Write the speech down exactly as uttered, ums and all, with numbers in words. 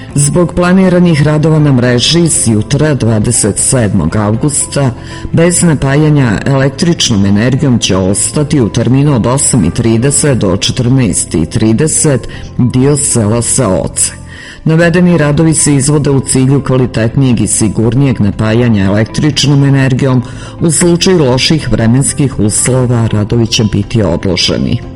Zbog planiranih radova na mreži s jutra dvadeset sedmog avgusta bez napajanja električnom energijom će ostati u terminu od osam i trideset do četrnaest i trideset dio sela Seoce. Navedeni radovi se izvode u cilju kvalitetnijeg i sigurnijeg napajanja električnom energijom. U slučaju loših vremenskih uslova radovi će biti odloženi.